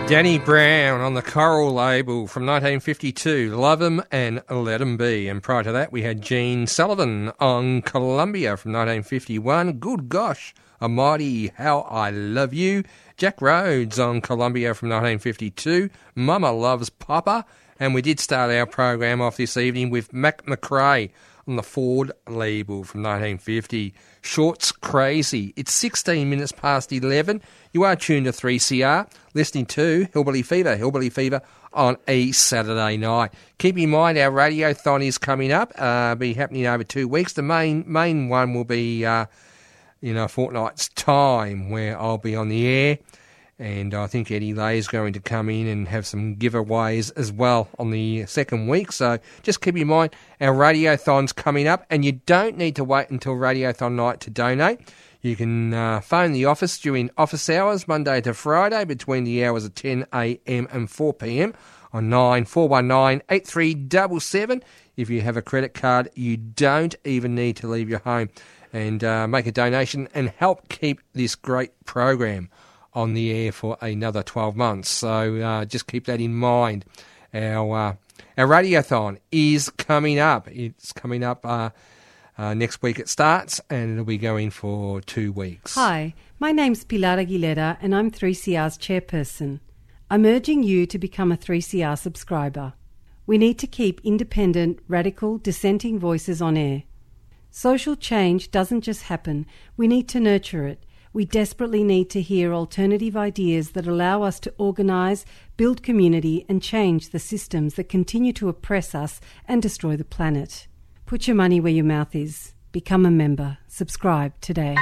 Danny Brown on the Coral label from 1952, Love 'Em and Let 'Em Be. And prior to that, we had Gene Sullivan on Columbia from 1951, Good Gosh, Almighty, How I Love You. Jack Rhodes on Columbia from 1952, Mama Loves Papa. And we did start our program off this evening with Mac McRae on the Ford label from 1950, Shorts Crazy. It's 16 minutes past 11. You are tuned to 3CR, listening to Hillbilly Fever on a Saturday night. Keep in mind our radiothon is coming up, be happening over 2 weeks. The main one will be in a fortnight's time, where I'll be on the air. And I think Eddie Lay is going to come in and have some giveaways as well on the second week. So just keep in mind our radiothon's coming up, and you don't need to wait until radiothon night to donate. You can phone the office during office hours, Monday to Friday, between the hours of 10 a.m. and 4 p.m. on 9419-8377. If you have a credit card, you don't even need to leave your home, and make a donation and help keep this great program on the air for another 12 months. So just keep that in mind. Our radiothon is coming up. It's coming up next week it starts, and it'll be going for 2 weeks. Hi, my name's Pilar Aguilera, and I'm 3CR's chairperson. I'm urging you to become a 3CR subscriber. We need to keep independent, radical, dissenting voices on air. Social change doesn't just happen. We need to nurture it. We desperately need to hear alternative ideas that allow us to organise, build community and change the systems that continue to oppress us and destroy the planet. Put your money where your mouth is. Become a member. Subscribe today.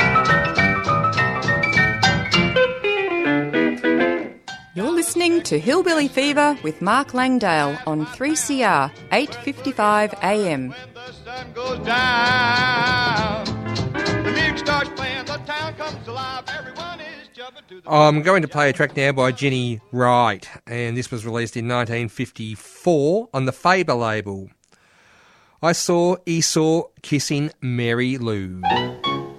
You're listening to Hillbilly Fever with Mark Langdale on 3CR 8:55 AM. When the sun goes down, the music starts playing, the town comes alive, everyone is jumping to the... I'm going to play a track now by Jenny Wright, and this was released in 1954 on the Faber label. I saw Esau kissing Mary Lou.